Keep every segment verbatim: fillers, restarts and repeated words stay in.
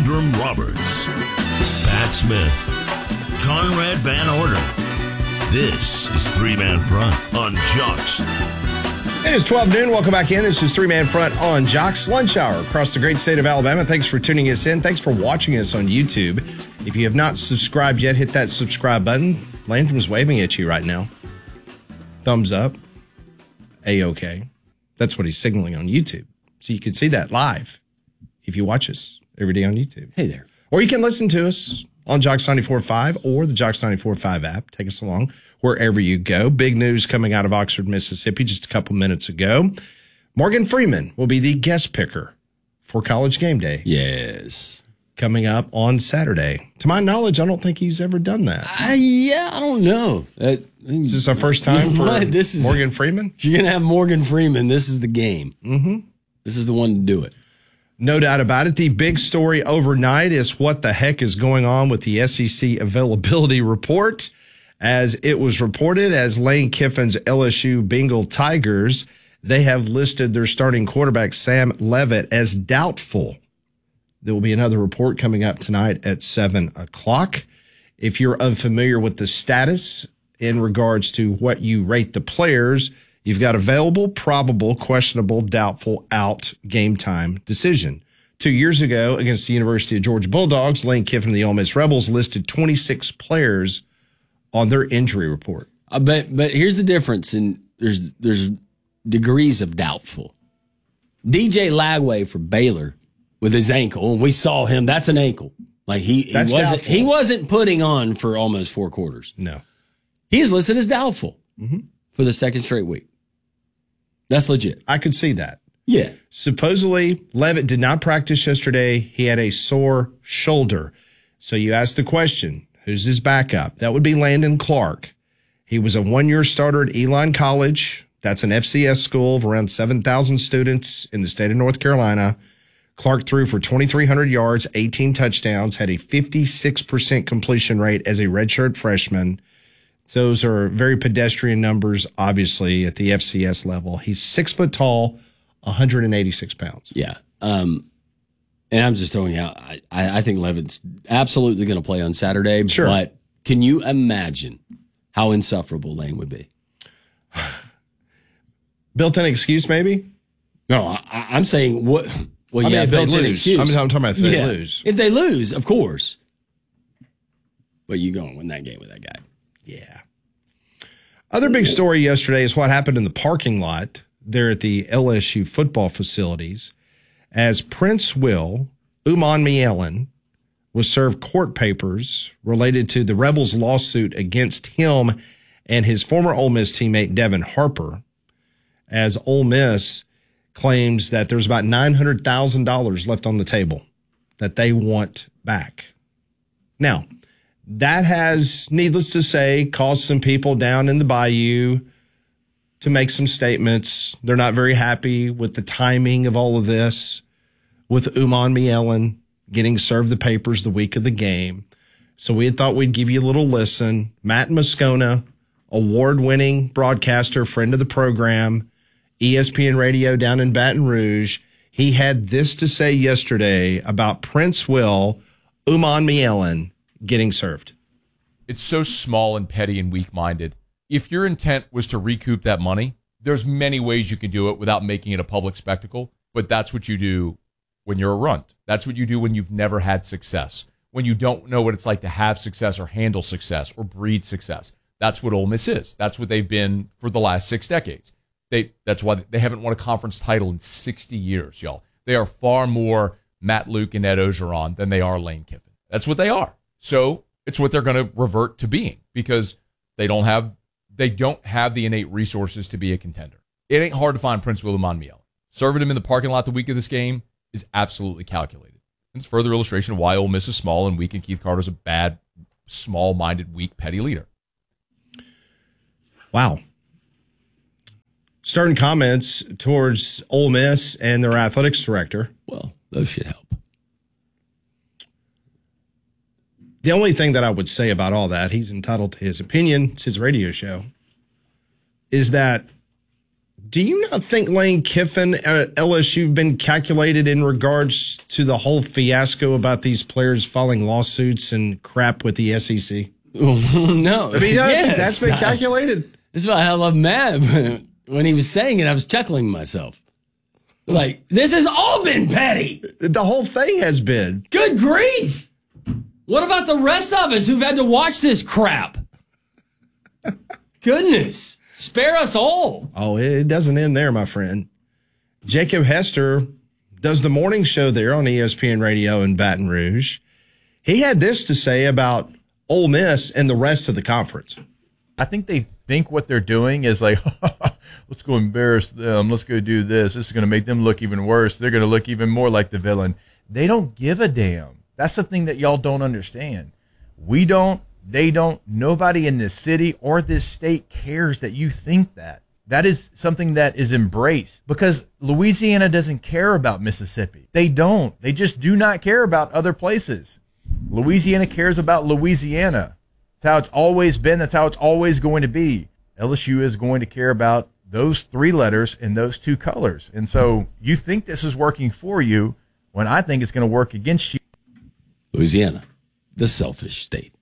Landrum Roberts, Pat Smith, Conrad Van Order. This is Three Man Front on Jocks. It is twelve noon. Welcome back in. This is Three Man Front on Jocks Lunch Hour across the great state of Alabama. Thanks for tuning us in. Thanks for watching us on YouTube. If you have not subscribed yet, hit that subscribe button. Landrum's waving at you right now. Thumbs up. A-OK. That's what he's signaling on YouTube. So you can see that live if you watch us every day on YouTube. Hey there. Or you can listen to us on Jocks ninety-four point five or the Jocks ninety-four point five app. Take us along wherever you go. Big news coming out of Oxford, Mississippi just a couple minutes ago. Morgan Freeman will be the guest picker for College Game Day. Yes. Coming up on Saturday. To my knowledge, I don't think he's ever done that. Uh, yeah, I don't know. Uh, Is this our first time you know for what? This is, Morgan Freeman? If you're going to have Morgan Freeman, this is the game. Mm-hmm. This is the one to do it. No doubt about it. The big story overnight is what the heck is going on with the S E C availability report. As it was reported, as Lane Kiffin's L S U Bengal Tigers, they have listed their starting quarterback, Sam Leavitt, as doubtful. There will be another report coming up tonight at seven o'clock. If you're unfamiliar with the status in regards to what you rate the players, you've got available, probable, questionable, doubtful, out, game time decision. Two years ago, against the University of Georgia Bulldogs, Lane Kiffin and the Ole Miss Rebels listed twenty-six players on their injury report. Uh, but but here's the difference, and there's there's degrees of doubtful. D J Lagway for Baylor with his ankle, and we saw him. That's an ankle. Like he, he wasn't doubtful. he wasn't putting on for almost four quarters. No, he is listed as doubtful mm-hmm. for the second straight week. That's legit. I could see that. Yeah. Supposedly, Leavitt did not practice yesterday. He had a sore shoulder. So you ask the question, who's his backup? That would be Landon Clark. He was a one-year starter at Elon College. That's an F C S school of around seven thousand students in the state of North Carolina. Clark threw for twenty-three hundred yards, eighteen touchdowns, had a fifty-six percent completion rate as a redshirt freshman. Those are very pedestrian numbers, obviously, at the F C S level. He's six foot tall, one hundred eighty-six pounds. Yeah. Um, and I'm just throwing out, I, I think Leavitt's absolutely going to play on Saturday. Sure. But can you imagine how insufferable Lane would be? Built-in excuse, maybe? No, I, I'm saying what. Well, I yeah, mean, if they built-in lose. excuse. I'm, I'm talking about if they yeah. lose. If they lose, of course. But you're going to win that game with that guy. Yeah. Other big story yesterday is what happened in the parking lot there at the L S U football facilities as Prince Will Umanmielen was served court papers related to the Rebels' lawsuit against him and his former Ole Miss teammate Devin Harper, as Ole Miss claims that there's about nine hundred thousand dollars left on the table that they want back. Now, that has, needless to say, caused some people down in the bayou to make some statements. They're not very happy with the timing of all of this, with Umanmielen getting served the papers the week of the game. So we had thought we'd give you a little listen. Matt Moscona, award-winning broadcaster, friend of the program, E S P N Radio down in Baton Rouge, he had this to say yesterday about Prince Will Umanmielen getting served. It's so small and petty and weak-minded. If your intent was to recoup that money, there's many ways you can do it without making it a public spectacle, but that's what you do when you're a runt. That's what you do when you've never had success, when you don't know what it's like to have success or handle success or breed success. That's what Ole Miss is. That's what they've been for the last six decades. They, that's why they haven't won a conference title in sixty years, y'all. They are far more Matt Luke and Ed Ogeron than they are Lane Kiffin. That's what they are. So it's what they're going to revert to being because they don't have they don't have the innate resources to be a contender. It ain't hard to find Prince Will Umanmielen. Serving him in the parking lot the week of this game is absolutely calculated. It's further illustration of why Ole Miss is small and weak and Keith Carter's a bad, small-minded, weak, petty leader. Wow. Starting comments towards Ole Miss and their athletics director. Well, those should help. The only thing that I would say about all that, he's entitled to his opinion, it's his radio show, is that Do you not think Lane Kiffin at L S U have been calculated in regards to the whole fiasco about these players filing lawsuits and crap with the S E C? no. I mean, yes, that's been calculated. I, this is why I love Matt. When he was saying it, I was chuckling myself. Like, this has all been petty. The whole thing has been. Good grief. What about the rest of us who've had to watch this crap? Goodness. Spare us all. Oh, it doesn't end there, my friend. Jacob Hester does the morning show there on E S P N Radio in Baton Rouge. He had this to say about Ole Miss and the rest of the conference. I think they think what they're doing is like, let's go embarrass them. Let's go do this. This is going to make them look even worse. They're going to look even more like the villain. They don't give a damn. That's the thing that y'all don't understand. We don't. They don't. Nobody in this city or this state cares that you think that. That is something that is embraced because Louisiana doesn't care about Mississippi. They don't. They just do not care about other places. Louisiana cares about Louisiana. That's how it's always been. That's how it's always going to be. L S U is going to care about those three letters and those two colors. And so you think this is working for you when I think it's going to work against you. Louisiana, the selfish state.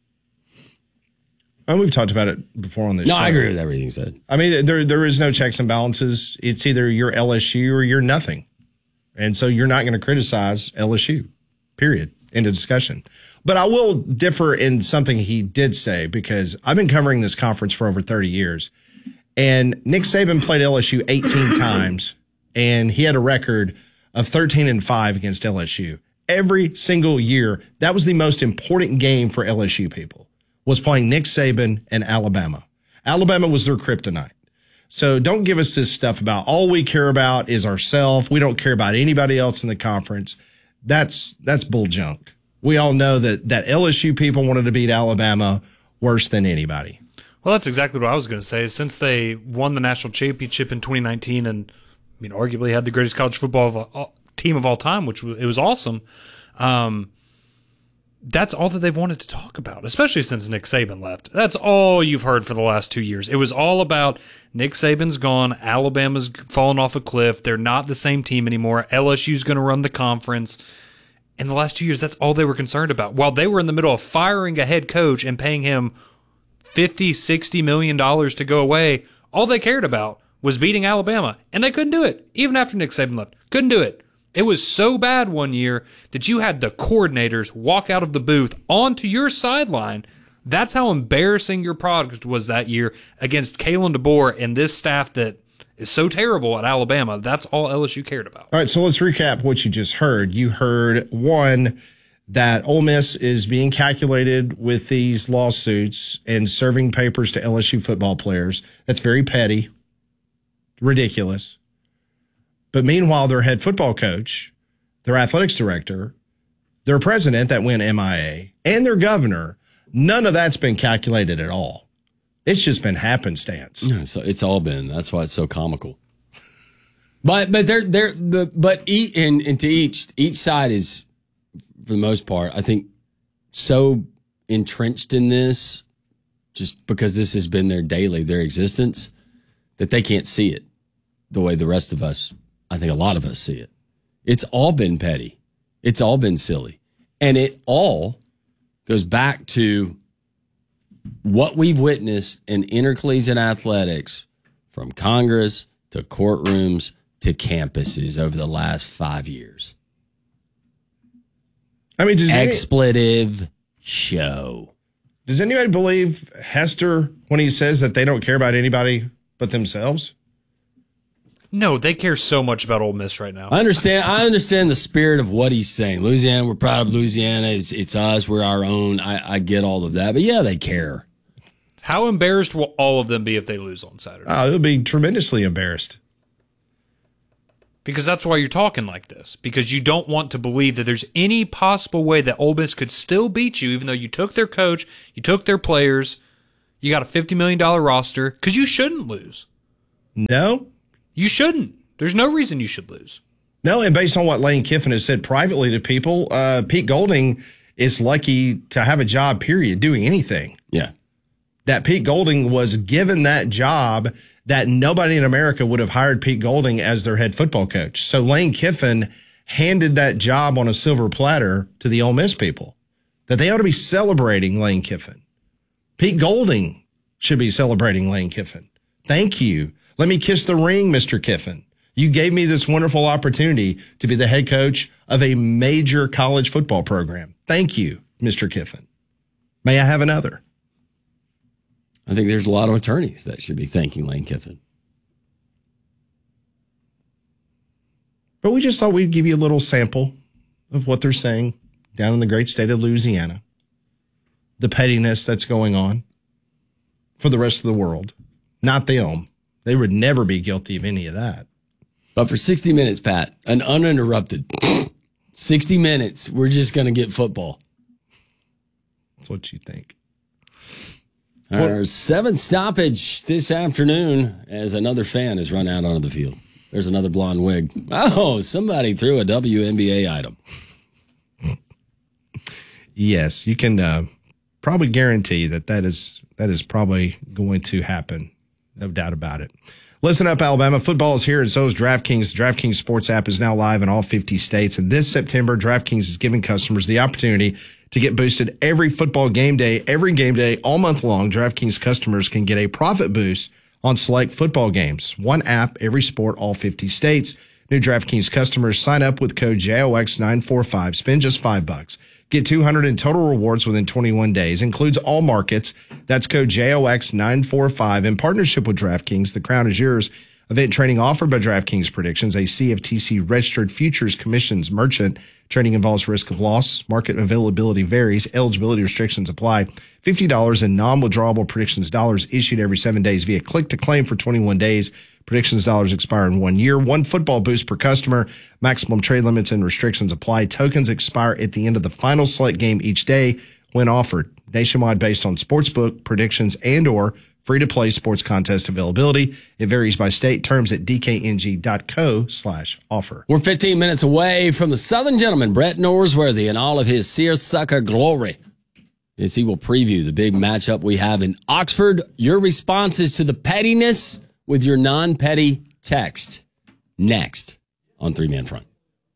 And we've talked about it before on this no, show. I agree with everything you said. I mean, there there is no checks and balances. It's either you're L S U or you're nothing. And so you're not going to criticize L S U, period. End of discussion. But I will differ in something he did say because I've been covering this conference for over thirty years. And Nick Saban played L S U eighteen times, and he had a record of thirteen and five against L S U. Every single year, that was the most important game for L S U people, was playing Nick Saban and Alabama. Alabama was their kryptonite. So don't give us this stuff about all we care about is ourselves. We don't care about anybody else in the conference. That's that's bull junk. We all know that, that L S U people wanted to beat Alabama worse than anybody. Well, that's exactly what I was going to say. Since they won the national championship in twenty nineteen and, I mean, arguably had the greatest college football of all, team of all time, which was, it was awesome, um, that's all that they've wanted to talk about, especially since Nick Saban left. That's all you've heard for the last two years. It was all about Nick Saban's gone, Alabama's fallen off a cliff, they're not the same team anymore, L S U's going to run the conference. In the last two years, that's all they were concerned about. While they were in the middle of firing a head coach and paying him fifty, sixty million dollars to go away, all they cared about was beating Alabama. And they couldn't do it, even after Nick Saban left. Couldn't do it. It was so bad one year that you had the coordinators walk out of the booth onto your sideline. That's how embarrassing your product was that year against Kalen DeBoer and this staff that is so terrible at Alabama. That's all L S U cared about. All right, so let's recap what you just heard. You heard, one, that Ole Miss is being calculated with these lawsuits and serving papers to L S U football players. That's very petty, ridiculous. But meanwhile, their head football coach, their athletics director, their president that went M I A, and their governor, none of that's been calculated at all. It's just been happenstance. Yeah, so it's all been. That's why it's so comical. But but they're they're the but each and, and to each each side is, for the most part, I think, so entrenched in this, just because this has been their daily, their existence, that they can't see it the way the rest of us, I think a lot of us see it. It's all been petty. It's all been silly. And it all goes back to what we've witnessed in intercollegiate athletics, from Congress to courtrooms to campuses over the last five years. I mean, does expletive any, show. Does anybody believe Hester when he says that they don't care about anybody but themselves? No, they care so much about Ole Miss right now. I understand. I understand the spirit of what he's saying. Louisiana, we're proud of Louisiana. It's it's us. We're our own. I, I get all of that, but yeah, they care. How embarrassed will all of them be if they lose on Saturday? Oh, they'll be tremendously embarrassed. Because that's why you're talking like this. Because you don't want to believe that there's any possible way that Ole Miss could still beat you, even though you took their coach, you took their players, you got a fifty million dollars roster, because you shouldn't lose. No. You shouldn't. There's no reason you should lose. No, and based on what Lane Kiffin has said privately to people, uh, Pete Golding is lucky to have a job, period, doing anything. Yeah. that Pete Golding was given that job, that nobody in America would have hired Pete Golding as their head football coach. So Lane Kiffin handed that job on a silver platter to the Ole Miss people, that they ought to be celebrating Lane Kiffin. Pete Golding should be celebrating Lane Kiffin. Thank you. Let me kiss the ring, Mister Kiffin. You gave me this wonderful opportunity to be the head coach of a major college football program. Thank you, Mister Kiffin. May I have another? I think there's a lot of attorneys that should be thanking Lane Kiffin. But we just thought we'd give you a little sample of what they're saying down in the great state of Louisiana, the pettiness that's going on for the rest of the world. Not them. They would never be guilty of any of that. But for sixty minutes, Pat, an uninterrupted sixty minutes, we're just going to get football. That's what you think. Our well, seventh stoppage this afternoon as another fan has run out onto the field. There's another blonde wig. Oh, somebody threw a W N B A item. Yes, you can uh, probably guarantee that that is, that is probably going to happen. No doubt about it. Listen up, Alabama. Football is here, and so is DraftKings. The DraftKings Sports app is now live in all fifty states. And this September, DraftKings is giving customers the opportunity to get boosted every football game day, every game day, all month long. DraftKings customers can get a profit boost on select football games. One app, every sport, all fifty states. New DraftKings customers sign up with code J O X nine four five. Spend just five bucks. Get two hundred in total rewards within twenty-one days. Includes all markets. That's code J O X nine four five. In partnership with DraftKings, the crown is yours. Event trading offered by DraftKings Predictions, a C F T C registered futures commissions merchant. Trading involves risk of loss. Market availability varies. Eligibility restrictions apply. fifty dollars in non-withdrawable predictions dollars issued every seven days via click to claim for twenty-one days. Predictions dollars expire in one year. One football boost per customer. Maximum trade limits and restrictions apply. Tokens expire at the end of the final select game each day when offered. Nationwide based on sportsbook predictions and or free-to-play sports contest availability. It varies by state. Terms at dkng.co slash offer. We're fifteen minutes away from the Southern gentleman, Brett Norsworthy, and all of his seersucker glory, as he will preview the big matchup we have in Oxford. Your responses to the pettiness with your non-petty text next on Three Man Front.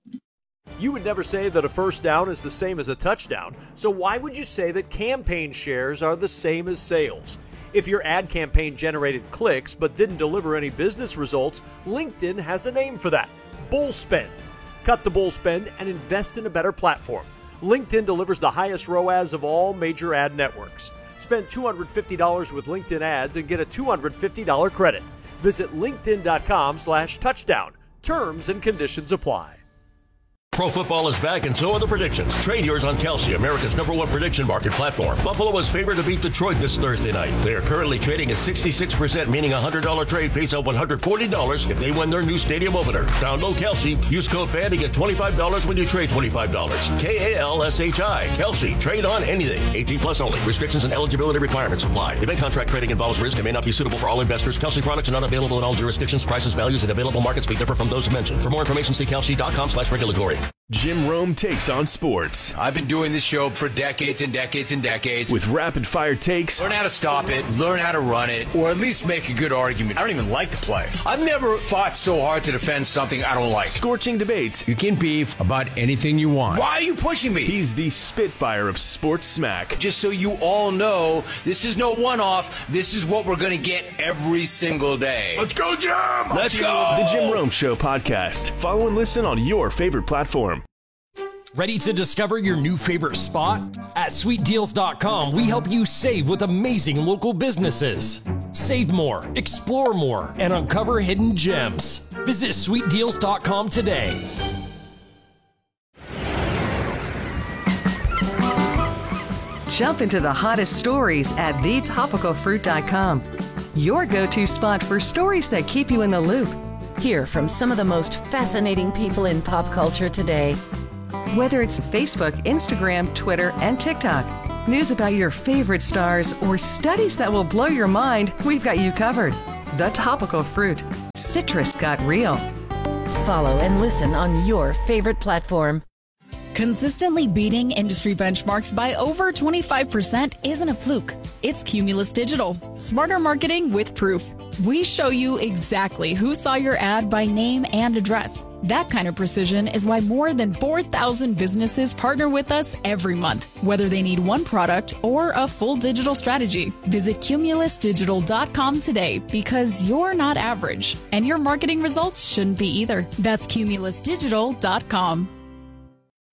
You would never say that a first down is the same as a touchdown, so why would you say that campaign shares are the same as sales? If your ad campaign generated clicks but didn't deliver any business results, LinkedIn has a name for that: bull spend. Cut the bull spend and invest in a better platform. LinkedIn delivers the highest R O A S of all major ad networks. Spend two hundred fifty dollars with LinkedIn ads and get a two hundred fifty dollars credit. Visit linkedin.com slash touchdown. Terms and conditions apply. Pro football is back, and so are the predictions. Trade yours on Kalshi, America's number one prediction market platform. Buffalo is favored to beat Detroit this Thursday night. They are currently trading at sixty-six percent, meaning a one hundred dollars trade pays out one hundred forty dollars if they win their new stadium opener. Download Kalshi. Use code FAN to get twenty-five dollars when you trade twenty-five dollars. K A L S H I. Kalshi. Trade on anything. eighteen plus only. Restrictions and eligibility requirements apply. Event contract trading involves risk and may not be suitable for all investors. Kalshi products are not available in all jurisdictions. Prices, values, and available markets may differ from those mentioned. For more information, see Kalshi.com slash regulatory. Jim Rome takes on sports. I've been doing this show for decades and decades and decades. With rapid fire takes. Learn how to stop it, learn how to run it, or at least make a good argument. I don't even like the play. I've never fought so hard to defend something I don't like. Scorching debates. You can beef about anything you want. Why are you pushing me? He's the Spitfire of sports smack. Just so you all know, this is no one-off. This is what we're going to get every single day. Let's go, Jim! Let's go! The Jim Rome Show podcast. Follow and listen on your favorite platform. Ready to discover your new favorite spot? At sweet deals dot com, we help you save with amazing local businesses. Save more, explore more, and uncover hidden gems. Visit sweet deals dot com today. Jump into the hottest stories at the topical fruit dot com. Your go-to spot for stories that keep you in the loop. Hear from some of the most fascinating people in pop culture today. Whether it's Facebook, Instagram, Twitter, and TikTok, news about your favorite stars, or studies that will blow your mind, we've got you covered. The Topical Fruit. Citrus got real. Follow and listen on your favorite platform. Consistently beating industry benchmarks by over twenty-five percent isn't a fluke. It's Cumulus Digital. Smarter marketing with proof. We show you exactly who saw your ad by name and address. That kind of precision is why more than four thousand businesses partner with us every month, whether they need one product or a full digital strategy. Visit cumulus digital dot com today because you're not average, and your marketing results shouldn't be either. That's cumulus digital dot com.